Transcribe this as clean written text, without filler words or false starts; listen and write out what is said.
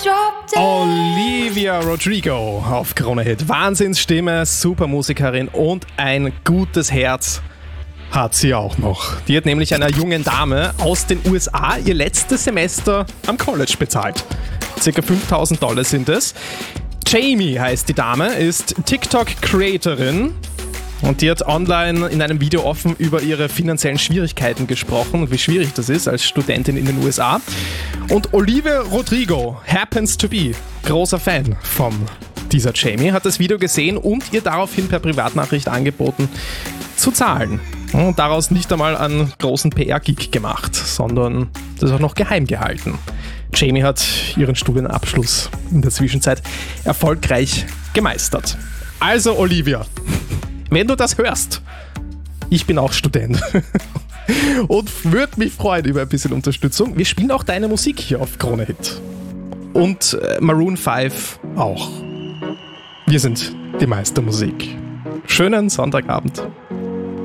Olivia Rodrigo auf Krone Hit. Wahnsinnsstimme, super Musikerin und ein gutes Herz hat sie auch noch. Die hat nämlich einer jungen Dame aus den USA ihr letztes Semester am College bezahlt. Circa $5.000 sind es. Jamie heißt die Dame, ist TikTok-Creatorin. Und die hat online in einem Video offen über ihre finanziellen Schwierigkeiten gesprochen und wie schwierig das ist als Studentin in den USA. Und Olivia Rodrigo happens to be großer Fan von dieser Jamie, hat das Video gesehen und ihr daraufhin per Privatnachricht angeboten zu zahlen. Und daraus nicht einmal einen großen PR-Gig gemacht, sondern das auch noch geheim gehalten. Jamie hat ihren Studienabschluss in der Zwischenzeit erfolgreich gemeistert. Also Olivia, wenn du das hörst, ich bin auch Student und würde mich freuen über ein bisschen Unterstützung. Wir spielen auch deine Musik hier auf Krone Hit. Und Maroon 5 auch. Wir sind die Meistermusik. Schönen Sonntagabend.